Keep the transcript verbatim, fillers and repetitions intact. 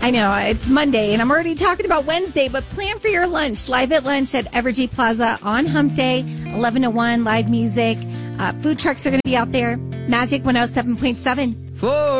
I know, it's Monday, and I'm already talking about Wednesday, but plan for your lunch. Live at lunch at Evergy Plaza on Hump Day, eleven to one, live music. Uh, food trucks are going to be out there. Magic one oh seven point seven. Four.